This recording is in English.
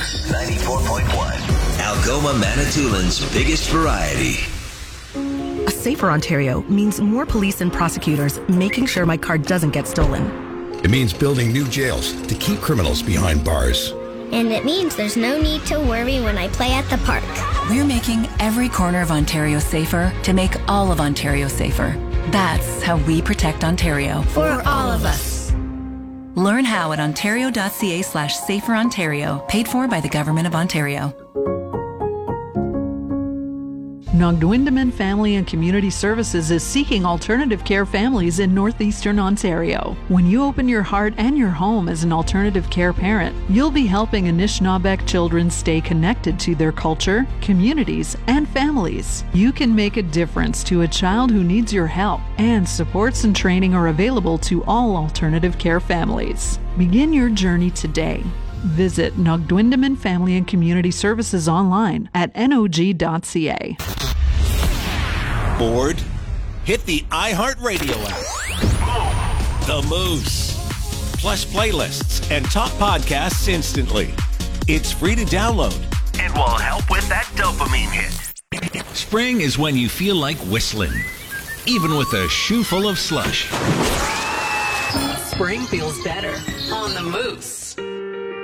Moose 94.1. Algoma Manitoulин's biggest variety. A safer Ontario means more police and prosecutors making sure my car doesn't get stolen. It means building new jails to keep criminals behind bars. And it means there's no need to worry when I play at the park. We're making every corner of Ontario safer to make all of Ontario safer. That's how we protect Ontario. For all of us. Learn how at ontario.ca/saferontario, paid for by the Government of Ontario. Nogdwindaman Family and Community Services is seeking alternative care families in northeastern Ontario. When you open your heart and your home as an alternative care parent, you'll be helping Anishinaabeg children stay connected to their culture, communities, and families. You can make a difference to a child who needs your help, and supports and training are available to all alternative care families. Begin your journey today. Visit Nogdwindaman Family and Community Services online at nog.ca. Bored? Hit the iHeartRadio app. The Moose. Plus playlists and top podcasts instantly. It's free to download. It will help with that dopamine hit. Spring is when you feel like whistling, even with a shoe full of slush. Spring feels better on the Moose.